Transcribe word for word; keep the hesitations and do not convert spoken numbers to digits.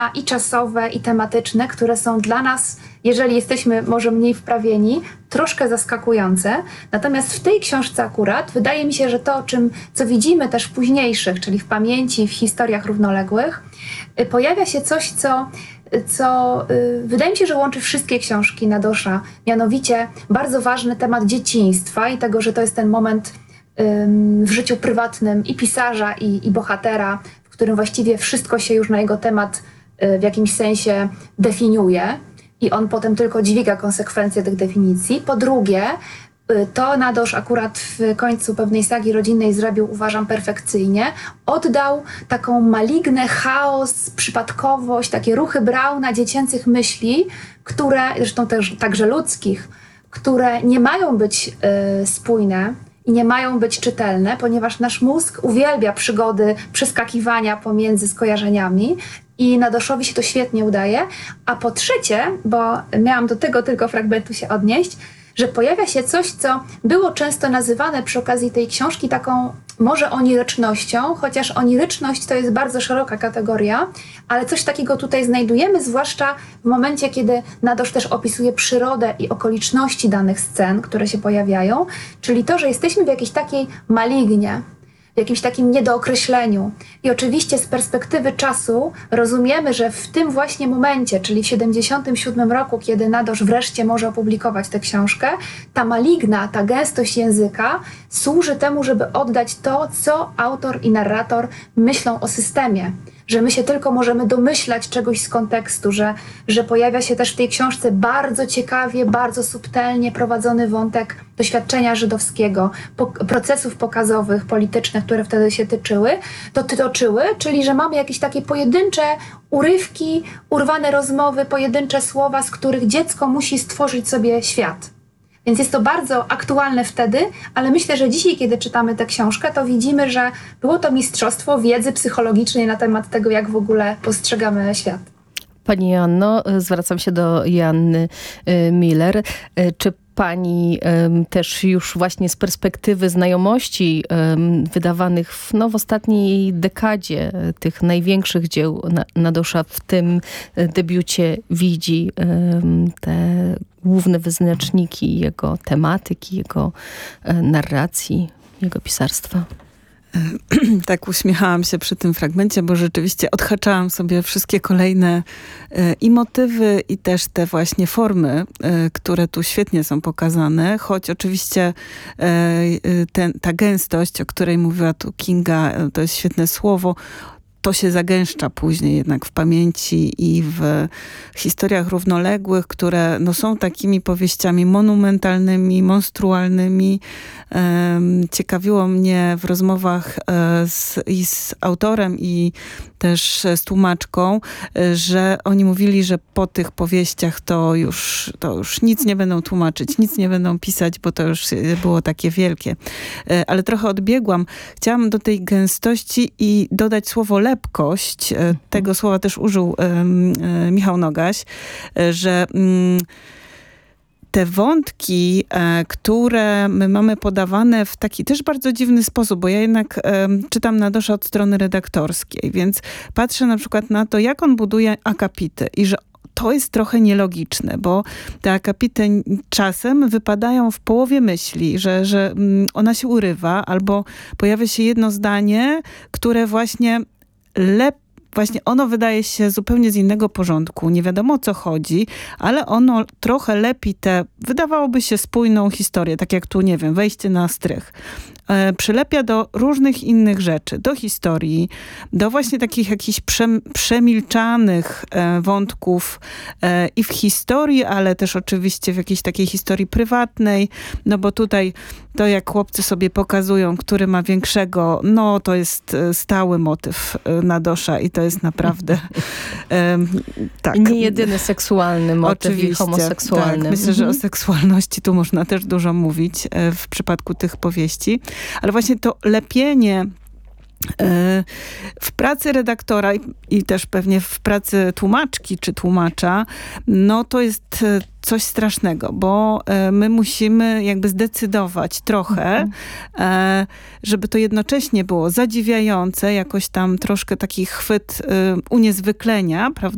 i czasowe, i tematyczne, które są dla nas, jeżeli jesteśmy może mniej wprawieni, troszkę zaskakujące. Natomiast w tej książce akurat wydaje mi się, że to, o czym, co widzimy też w późniejszych, czyli w pamięci, w historiach równoległych, y, pojawia się coś, co, y, co y, wydaje mi się, że łączy wszystkie książki Nadosza. Mianowicie bardzo ważny temat dzieciństwa i tego, że to jest ten moment ym, w życiu prywatnym i pisarza, i, i bohatera, w którym właściwie wszystko się już na jego temat w jakimś sensie definiuje i on potem tylko dźwiga konsekwencje tych definicji. Po drugie, to Nadosz akurat w końcu pewnej sagi rodzinnej zrobił, uważam, perfekcyjnie. Oddał taką malignę, chaos, przypadkowość, takie ruchy Brauna dziecięcych myśli, które, zresztą też także ludzkich, które nie mają być y, spójne i nie mają być czytelne, ponieważ nasz mózg uwielbia przygody przeskakiwania pomiędzy skojarzeniami i Nadoszowi się to świetnie udaje. A po trzecie, bo miałam do tego tylko fragmentu się odnieść, że pojawia się coś, co było często nazywane przy okazji tej książki taką może onirycznością, chociaż oniryczność to jest bardzo szeroka kategoria, ale coś takiego tutaj znajdujemy, zwłaszcza w momencie, kiedy Nadosz też opisuje przyrodę i okoliczności danych scen, które się pojawiają, czyli to, że jesteśmy w jakiejś takiej malignie, w jakimś takim niedookreśleniu. I oczywiście z perspektywy czasu rozumiemy, że w tym właśnie momencie, czyli w siedemdziesiątym siódmym roku, kiedy Nadosz wreszcie może opublikować tę książkę, ta maligna, ta gęstość języka służy temu, żeby oddać to, co autor i narrator myślą o systemie. Że my się tylko możemy domyślać czegoś z kontekstu, że, że pojawia się też w tej książce bardzo ciekawie, bardzo subtelnie prowadzony wątek doświadczenia żydowskiego, po, procesów pokazowych, politycznych, które wtedy się tyczyły, to toczyły, czyli że mamy jakieś takie pojedyncze urywki, urwane rozmowy, pojedyncze słowa, z których dziecko musi stworzyć sobie świat. Więc jest to bardzo aktualne wtedy, ale myślę, że dzisiaj, kiedy czytamy tę książkę, to widzimy, że było to mistrzostwo wiedzy psychologicznej na temat tego, jak w ogóle postrzegamy świat. Pani Joanno, zwracam się do Joanny Miller. Czy pani um, też już właśnie z perspektywy znajomości um, wydawanych w, no, w ostatniej dekadzie tych największych dzieł Nadosza, w tym debiucie widzi um, te główne wyznaczniki jego tematyki, jego narracji, jego pisarstwa? Tak uśmiechałam się przy tym fragmencie, bo rzeczywiście odhaczałam sobie wszystkie kolejne e, i motywy, i też te właśnie formy, e, które tu świetnie są pokazane, choć oczywiście e, ten, ta gęstość, o której mówiła tu Kinga, to jest świetne słowo, to się zagęszcza później jednak w pamięci i w historiach równoległych, które no, są takimi powieściami monumentalnymi, monstrualnymi. Um, ciekawiło mnie w rozmowach e, z, i z autorem, i też z tłumaczką, że oni mówili, że po tych powieściach to już, to już nic nie będą tłumaczyć, nic nie będą pisać, bo to już było takie wielkie. E, ale trochę odbiegłam. Chciałam do tej gęstości i dodać słowo lepkość. E, tego słowa też użył e, e, Michał Nogaś, e, że mm, te wątki, e, które my mamy podawane w taki też bardzo dziwny sposób, bo ja jednak e, czytam Nadosza od strony redaktorskiej, więc patrzę na przykład na to, jak on buduje akapity i że to jest trochę nielogiczne, bo te akapity czasem wypadają w połowie myśli, że, że ona się urywa, albo pojawia się jedno zdanie, które właśnie lepiej Właśnie ono wydaje się zupełnie z innego porządku. Nie wiadomo, o co chodzi, ale ono trochę lepi tę, wydawałoby się, spójną historię. Tak jak tu, nie wiem, wejście na strych. E, przylepia do różnych innych rzeczy. Do historii, do właśnie takich jakichś prze, przemilczanych e, wątków e, i w historii, ale też oczywiście w jakiejś takiej historii prywatnej. No bo tutaj to, jak chłopcy sobie pokazują, który ma większego, no to jest stały motyw Nadosza i to jest naprawdę um, tak. Nie jedyny seksualny motyw i homoseksualny. Tak, myślę, mhm. że o seksualności tu można też dużo mówić w przypadku tych powieści. Ale właśnie to lepienie w pracy redaktora i też pewnie w pracy tłumaczki czy tłumacza, no to jest coś strasznego, bo my musimy jakby zdecydować trochę, mhm. żeby to jednocześnie było zadziwiające, jakoś tam troszkę taki chwyt uniezwyklenia, prawda?